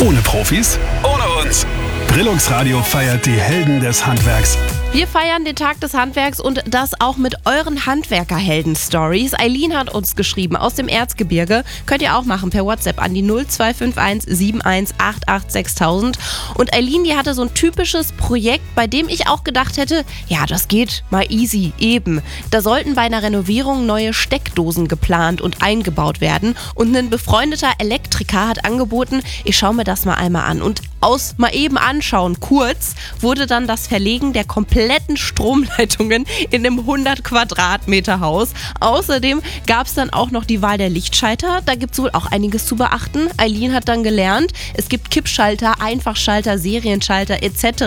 Ohne Profis, ohne uns. Brillux Radio feiert die Helden des Handwerks. Wir feiern den Tag des Handwerks und das auch mit euren Handwerker-Helden-Stories. Eileen hat uns geschrieben aus dem Erzgebirge. Könnt ihr auch machen per WhatsApp an die 0251 7188 6000. Und Eileen, die hatte so ein typisches Projekt, bei dem ich auch gedacht hätte, ja, das geht mal easy, eben. Da sollten bei einer Renovierung neue Steckdosen geplant und eingebaut werden. Und ein befreundeter Elektriker hat angeboten, ich schaue mir das mal einmal an. Und aus mal eben anschauen, kurz, wurde dann das Verlegen der kompletten Stromleitungen in einem 100 Quadratmeter Haus. Außerdem gab es dann auch noch die Wahl der Lichtschalter. Da gibt es wohl auch einiges zu beachten. Eileen hat dann gelernt, es gibt Kippschalter, Einfachschalter, Serienschalter etc.